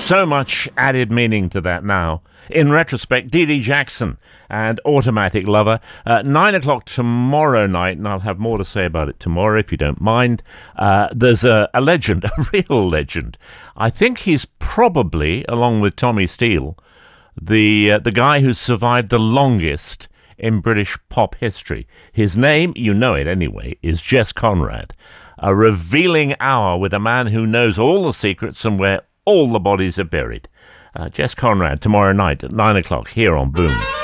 so much added meaning to that now. In retrospect, Dee Dee Jackson and Automatic Lover. 9 o'clock tomorrow night, and I'll have more to say about it tomorrow if you don't mind. There's a legend, a real legend. I think he's probably, along with Tommy Steele, the guy who's survived the longest in British pop history. His name, you know it anyway, is Jess Conrad. A revealing hour with a man who knows all the secrets and where all the bodies are buried. Jess Conrad tomorrow night at 9 o'clock here on Boom.